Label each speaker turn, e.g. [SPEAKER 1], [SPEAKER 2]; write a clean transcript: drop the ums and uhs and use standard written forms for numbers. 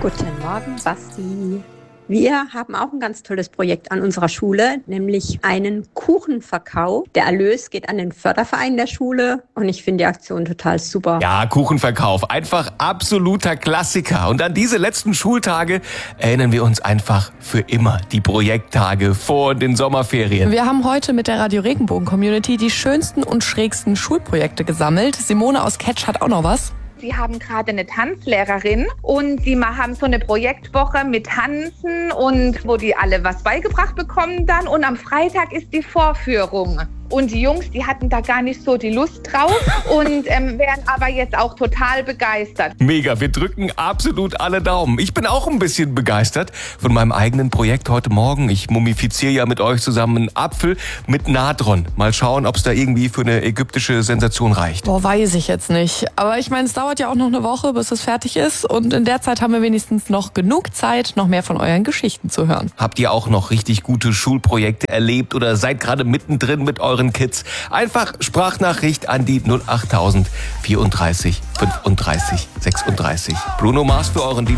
[SPEAKER 1] Guten Morgen, Basti. Wir haben auch ein ganz tolles Projekt an unserer Schule, nämlich einen Kuchenverkauf. Der Erlös geht an den Förderverein der Schule und ich finde die Aktion total super.
[SPEAKER 2] Ja, Kuchenverkauf, einfach absoluter Klassiker. Und an diese letzten Schultage erinnern wir uns einfach für immer. Die Projekttage vor den Sommerferien.
[SPEAKER 3] Wir haben heute mit der Radio Regenbogen Community die schönsten und schrägsten Schulprojekte gesammelt. Simone aus Ketsch hat auch noch was.
[SPEAKER 4] Sie haben gerade eine Tanzlehrerin und die haben so eine Projektwoche mit Tanzen und wo die alle was beigebracht bekommen dann. Und am Freitag ist die Vorführung. Und die Jungs, die hatten da gar nicht so die Lust drauf und wären aber jetzt auch total begeistert.
[SPEAKER 2] Mega, wir drücken absolut alle Daumen. Ich bin auch ein bisschen begeistert von meinem eigenen Projekt heute Morgen. Ich mumifiziere ja mit euch zusammen einen Apfel mit Natron. Mal schauen, ob es da irgendwie für eine ägyptische Sensation reicht.
[SPEAKER 3] Boah, weiß ich jetzt nicht. Aber ich meine, es dauert ja auch noch eine Woche, bis es fertig ist. Und in der Zeit haben wir wenigstens noch genug Zeit, noch mehr von euren Geschichten zu hören.
[SPEAKER 2] Habt ihr auch noch richtig gute Schulprojekte erlebt oder seid gerade mittendrin mit euren Kids? Einfach Sprachnachricht an die 08000 34 35 36. Bruno Mars für euren Dienst.